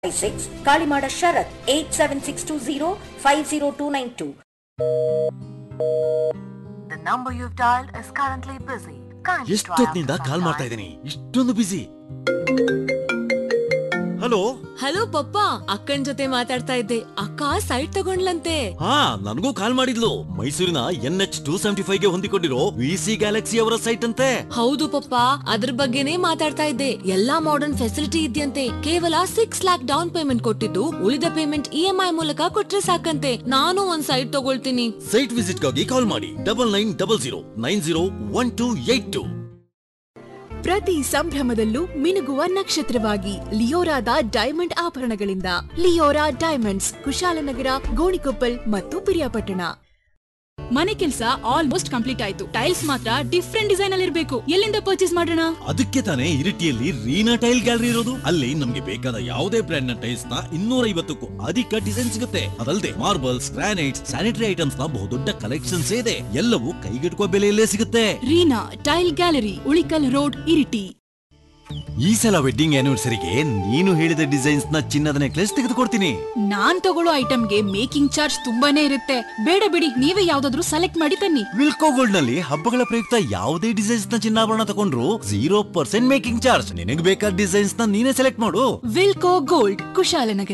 6 Kalimada Sharath 8762050292. The number you've dialed is currently busy. ಎಷ್ಟೊತ್ತಿನಿಂದ ಕಾಲ್ ಮಾಡ್ತಾ ಇದ್ದೀನಿ, ಇಷ್ಟೊಂದು ಬಿಸಿ. ಹಲೋ ಹಲೋ ಪಪ್ಪ, ಅಕ್ಕನ್ ಜೊತೆ ಮಾತಾಡ್ತಾ ಇದ್ದೆ. ಅಕ್ಕ ಸೈಟ್ ತಗೊಂಡ್ಲಂತೆ. ಹಾ, ನನಗೂ ಕಾಲ್ ಮಾಡಿದ್ಲು. ಮೈಸೂರಿನ NH275 ಗೆ ಹೊಂದಿಕೊಂಡಿರೋ VC ಗ್ಯಾಲಕ್ಸಿ ಅವರ ಸೈಟ್ ಅಂತೆ. ಹೌದು ಪಪ್ಪ, ಅದ್ರ ಬಗ್ಗೆನೇ ಮಾತಾಡ್ತಾ ಇದ್ದೆ. ಎಲ್ಲಾ ಮಾಡರ್ನ್ ಫೆಸಿಲಿಟಿ ಇದೆಯಂತೆ. ಕೇವಲ 6 lakhs ಡೌನ್ ಪೇಮೆಂಟ್ ಕೊಟ್ಟಿದ್ದು, ಉಳಿದ ಪೇಮೆಂಟ್ EMI ಮೂಲಕ ಕೊಟ್ರೆ ಸಾಕಂತೆ. ನಾನು ಒಂದ್ ಸೈಟ್ ತಗೊಳ್ತೀನಿ. ಸೈಟ್ ವಿಸಿಟ್ ಗಾಗಿ ಕಾಲ್ ಮಾಡಿ 9900901282. ಪ್ರತಿ ಸಂಭ್ರಮದಲ್ಲೂ ಮಿನುಗುವ ನಕ್ಷತ್ರವಾಗಿ ಲಿಯೋರಾದ diamond ಆಭರಣಗಳಿಂದ. Leora diamonds, Kushalnagar, Gonikoppal ಮತ್ತು ಪಿರಿಯಾಪಟ್ಟಣ. ಮನೆ ಕೆಲಸ ಆಲ್ಮೋಸ್ಟ್ ಕಂಪ್ಲೀಟ್ ಆಯ್ತು. ಟೈಲ್ಸ್ ಮಾತ್ರ ಡಿಫ್ರೆಂಟ್ ಡಿಸೈನ್ ಅಲ್ಲಿ ಇರಬೇಕು. ಎಲ್ಲಿಂದ ಪರ್ಚೇಸ್ ಮಾಡೋಣ? ಅದಕ್ಕೆ ತಾನೇ ಇರಿಟಿಯಲ್ಲಿ ರೀನಾ ಟೈಲ್ ಗ್ಯಾಲರಿ ಇರೋದು. ಅಲ್ಲಿ ನಮ್ಗೆ ಬೇಕಾದ ಯಾವುದೇ ಬ್ರ್ಯಾಂಡ್ ನ ಟೈಲ್ಸ್ ನ 250ಕ್ಕೂ ಅಧಿಕ ಡಿಸೈನ್ ಸಿಗುತ್ತೆ. ಅದಲ್ಲದೆ ಮಾರ್ಬಲ್ಸ್, ಗ್ರಾನೈಟ್ಸ್, ಸ್ಯಾನಿಟರಿ ಐಟಮ್ಸ್ ನ ಬಹುದೊಡ್ಡ ಕಲೆಕ್ಷನ್ಸ್ ಇದೆ. ಎಲ್ಲವೂ ಕೈಗೆಟುಕುವ ಬೆಲೆಯಲ್ಲೇ ಸಿಗುತ್ತೆ. Reena tail gallery, Ulikkal road, Iritty. ಈ ಸಲ ವೆಡ್ಡಿಂಗ್ ಆನಿವರ್ಸರಿಗೆ ನೀನು ಹೇಳಿದ ಡಿಸೈನ್ಸ್ ನ ಚಿನ್ನದ ನೆಕ್ಲೆಸ್ ತೆಗೆದುಕೊಡ್ತೀನಿ. ನಾನ್ ತಗೊಳ್ಳೋ ಐಟಮ್ಗೆ ಮೇಕಿಂಗ್ ಚಾರ್ಜ್ ತುಂಬಾನೇ ಇರುತ್ತೆ. ಬೇಡ ಬಿಡಿ, ನೀವೇ ಯಾವ್ದಾದ್ರು ಸೆಲೆಕ್ಟ್ ಮಾಡಿ ತನ್ನಿ. ವಿಲ್ಕೋ ಗೋಲ್ಡ್ ನಲ್ಲಿ ಹಬ್ಬಗಳ ಪ್ರಯುಕ್ತ ಯಾವುದೇ ಡಿಸೈನ್ಸ್ ನ ಚಿನ್ನಾಭರಣ ತಗೊಂಡ್ರು 0% ಮೇಕಿಂಗ್ ಚಾರ್ಜ್. ನಿನಗೆ ಬೇಕಾದ ಡಿಸೈನ್ಸ್ ನ ನೀನೇ ಸೆಲೆಕ್ಟ್ ಮಾಡು. ವಿಲ್ಕೋ gold, Kushalnagar.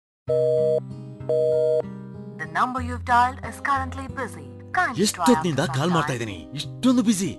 The number you've dialed is currently busy. ಎಷ್ಟೊತ್ತಿನಿಂದ ಕಾಲ್ ಮಾಡ್ತಾ ಇದ್ದೀನಿ, ಇಷ್ಟೊಂದು ಬಿಸಿ.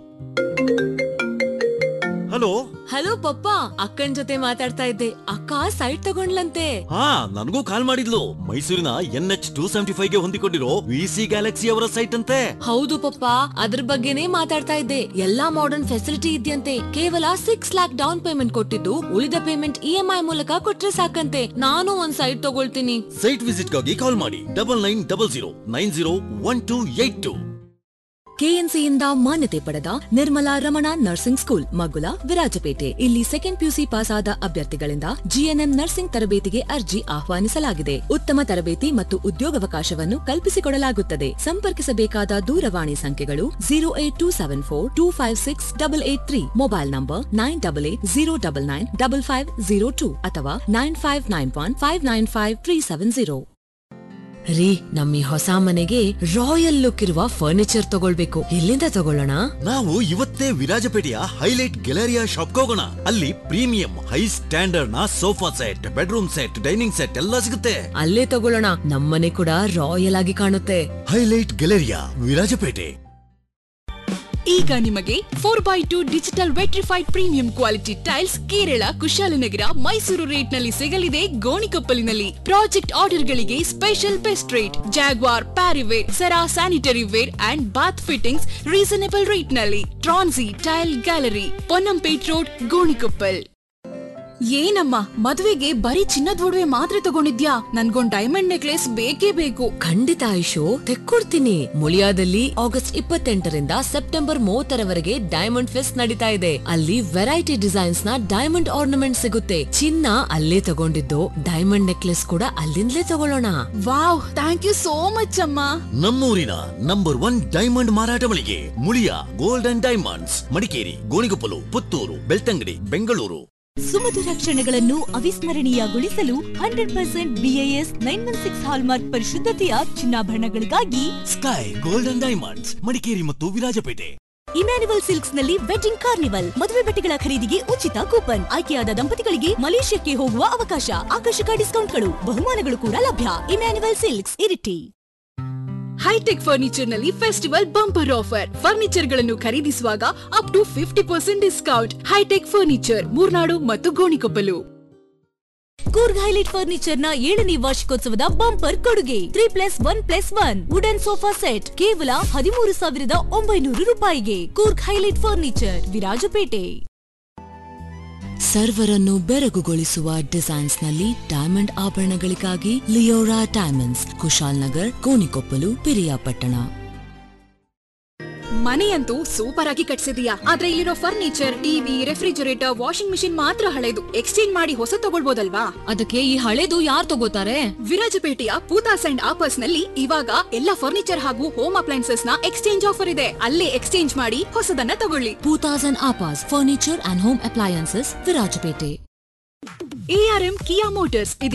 ಹಲೋ ಹಲೋ ಪಪ್ಪ, ಅಕ್ಕನ್ ಜೊತೆ ಮಾತಾಡ್ತಾ ಇದ್ದೆ. ಅಕ್ಕ ಸೈಟ್ ತಗೊಂಡ್ಲಂತೆ. ಹಾ, ನನಗೂ ಕಾಲ್ ಮಾಡಿದ್ಲು. ಮೈಸೂರಿನ NH275 ಗೆ ಹೊಂದಿಕೊಂಡಿರೋ VC ಗ್ಯಾಲಕ್ಸಿ ಅವರ ಸೈಟ್ ಅಂತೆ. ಹೌದು ಪಪ್ಪ, ಅದ್ರ ಬಗ್ಗೆನೇ ಮಾತಾಡ್ತಾ ಇದ್ದೆ. ಎಲ್ಲಾ ಮಾಡರ್ನ್ ಫೆಸಿಲಿಟಿ ಇದೆಯಂತೆ. ಕೇವಲ 6 lakhs ಡೌನ್ ಪೇಮೆಂಟ್ ಕೊಟ್ಟಿದ್ದು, ಉಳಿದ ಪೇಮೆಂಟ್ EMI ಮೂಲಕ ಕೊಟ್ರೆ ಸಾಕಂತೆ. ನಾನು ಒಂದ್ ಸೈಟ್ ತಗೊಳ್ತೀನಿ. ಸೈಟ್ ವಿಸಿಟ್ ಗಾಗಿ ಕಾಲ್ ಮಾಡಿ 9900901282. KNCಯಿಂದ ಮಾನ್ಯತೆ ಪಡೆದ ನಿರ್ಮಲಾ ರಮಣ ನರ್ಸಿಂಗ್ ಸ್ಕೂಲ್, ಮಗುಲ, ವಿರಾಜಪೇಟೆ. ಇಲ್ಲಿ ಸೆಕೆಂಡ್ PUC ಪಾಸ್ ಆದ ಅಭ್ಯರ್ಥಿಗಳಿಂದ GNM ನರ್ಸಿಂಗ್ ತರಬೇತಿಗೆ ಅರ್ಜಿ ಆಹ್ವಾನಿಸಲಾಗಿದೆ. ಉತ್ತಮ ತರಬೇತಿ ಮತ್ತು ಉದ್ಯೋಗಾವಕಾಶವನ್ನು ಕಲ್ಪಿಸಿಕೊಡಲಾಗುತ್ತದೆ. ಸಂಪರ್ಕಿಸಬೇಕಾದ ದೂರವಾಣಿ ಸಂಖ್ಯೆಗಳು 08274256883, ಮೊಬೈಲ್ ನಂಬರ್ 9880995502 ಅಥವಾ 9591595370. ರೀ, ನಮ್ಮಿ ಹೊಸ ಮನೆಗೆ ರಾಯಲ್ ಲುಕ್ ಇರುವ ಫರ್ನಿಚರ್ ತಗೊಳ್ಬೇಕು. ಎಲ್ಲಿಂದ ತಗೊಳ್ಳೋಣ? ನಾವು ಇವತ್ತೇ ವಿರಾಜಪೇಟೆಯ ಹೈಲೈಟ್ ಗ್ಯಾಲರಿಯಾ ಶಾಪ್ ಹೋಗೋಣ. ಅಲ್ಲಿ ಪ್ರೀಮಿಯಂ ಹೈ ಸ್ಟ್ಯಾಂಡರ್ಡ್ ನ sofa set, bedroom set, dining set ಎಲ್ಲ ಸಿಗುತ್ತೆ. ಅಲ್ಲೇ ತಗೊಳ್ಳೋಣ. ನಮ್ಮನೆ ಕೂಡ ರಾಯಲ್ ಆಗಿ ಕಾಣುತ್ತೆ. Highlight Galleria, Virajpet. ಈಗ ನಿಮಗೆ 4x2 digital vitrified premium quality tiles Kerala, Kushalnagar, Mysuru rate ನಲ್ಲಿ ಸಿಗಲಿದೆ ಗೋಣಿಕೊಪ್ಪಲಿನಲ್ಲಿ. ಪ್ರಾಜೆಕ್ಟ್ ಆರ್ಡರ್ ಗಳಿಗೆ special best rate. Jaguar, Parryware, Cera sanitary wear and Baat fittings reasonable rate ನಲ್ಲಿ. ಟ್ರಾನ್ಸಿ tail gallery, Ponnampet road, Gonikoppal. ಏನಮ್ಮ, ಮದುವೆಗೆ ಬರೀ ಚಿನ್ನದ ಒಡವೆ ಮಾತ್ರ ತಗೊಂಡಿದ್ಯಾ? ನನ್ಗೊಂದ್ ಡೈಮಂಡ್ ನೆಕ್ಲೆಸ್ ಬೇಕೇ ಬೇಕು. ಖಂಡಿತ Ayush, ತೆಕ್ಕೊಡ್ತೀನಿ. ಮುಳಿಯಾದಲ್ಲಿ August 28ರಿಂದ September 30ರವರೆಗೆ diamond fest ನಡೀತಾ ಇದೆ. ಅಲ್ಲಿ ವೆರೈಟಿ ಡಿಸೈನ್ಸ್ ನ ಡೈಮಂಡ್ ಆರ್ನಮೆಂಟ್ ಸಿಗುತ್ತೆ. ಚಿನ್ನ ಅಲ್ಲೇ ತಗೊಂಡಿದ್ದು, ಡೈಮಂಡ್ ನೆಕ್ಲೆಸ್ ಕೂಡ ಅಲ್ಲಿಂದಲೇ ತಗೊಳ್ಳೋಣ. Wow, thank you so much ಅಮ್ಮ. ನಮ್ಮೂರಿನ ನಂಬರ್ 1 ಡೈಮಂಡ್ ಮಾರಾಟ ಮಳಿಗೆ Muliya gold and diamonds, Madikeri, Gonikoppal, Puttur, Belthangady, Bengaluru. ಸುಮಧುರ ಕ್ಷಣಗಳನ್ನು ಅವಿಸ್ಮರಣೀಯಗೊಳಿಸಲು 100% BIS 916 hallmark ಪರಿಶುದ್ಧತೆಯ ಚಿನ್ನಾಭರಣಗಳಿಗಾಗಿ sky gold and diamonds, Madikeri ಮತ್ತು ವಿರಾಜಪೇಟೆ. ಇಮ್ಯಾನ್ಯುವಲ್ ಸಿಲ್ಕ್ಸ್ ನಲ್ಲಿ ವೆಡ್ಡಿಂಗ್ ಕಾರ್ನಿವಲ್, ಮದುವೆ ಬಟ್ಟೆಗಳ ಖರೀದಿಗೆ ಉಚಿತ ಕೂಪನ್, ಆಯ್ಕೆಯಾದ ದಂಪತಿಗಳಿಗೆ ಮಲೇಷ್ಯಾಕ್ಕೆ ಹೋಗುವ ಅವಕಾಶ, ಆಕರ್ಷಕ ಡಿಸ್ಕೌಂಟ್ಗಳು, ಬಹುಮಾನಗಳು ಕೂಡ ಲಭ್ಯ. Emmanuel silks, Iritty. High tech furniture ನಲ್ಲಿ ಫೆಸ್ಟಿವಲ್ ಬಂಪರ್ ಆಫರ್. ಫರ್ನಿಚರ್ ಗಳನ್ನು ಖರೀದಿಸುವಾಗ up to 50% discount. High tech furniture, Murnad ಮತ್ತು ಗೋಣಿಕೊಪ್ಪಲು. ಕೂರ್ಗ್ ಹೈಲೈಟ್ ಫರ್ನಿಚರ್ ನ 7ನೇ ವಾರ್ಷಿಕೋತ್ಸವದ ಬಂಪರ್ ಕೊಡುಗೆ 3+1+1 ವುಡನ್ ಸೋಫಾ ಸೆಟ್ ಕೇವಲ 13,900 ರೂಪಾಯಿಗೆ. Coorg highlight furniture, Virajpet. ಸರ್ವರನ್ನು ಬೆರಗುಗೊಳಿಸುವ designs ನಲ್ಲಿ diamond ಆಭರಣಗಳಿಗಾಗಿ Leora diamonds, Kushalnagar, Gonikoppal, Piriyapatna. ಮನೆಯಂತೂ super ಆಗಿ ಕಟ್ಸಿದೀಯಾ, ಆದ್ರೆ ಇಲ್ಲಿರೋ furniture, TV, refrigerator, washing machine ಮಾತ್ರ ಹಳೆದು. ಎಕ್ಸ್ಚೇಂಜ್ ಮಾಡಿ ಹೊಸ ತಗೊಳ್ಬೋದಲ್ವಾ? ಅದಕ್ಕೆ ಈ ಹಳೇದು ಯಾರು ತಗೋತಾರೆ? ವಿರಾಜಪೇಟೆಯ ಪೂತಾಸ್ ಅಂಡ್ ಆಪರ್ಸ್ ನಲ್ಲಿ ಇವಾಗ ಎಲ್ಲ ಫರ್ನಿಚರ್ ಹಾಗೂ ಹೋಮ್ ಅಪ್ಲೈನ್ಸಸ್ ನ ಎಕ್ಸ್ಚೇಂಜ್ ಆಫರ್ ಇದೆ. ಅಲ್ಲೇ ಎಕ್ಸ್ಚೇಂಜ್ ಮಾಡಿ ಹೊಸದನ್ನ ತಗೊಳ್ಳಿ. Poothas and ಆಪರ್ಸ್, furniture and home appliances, Virajpet. ARM Kia Motors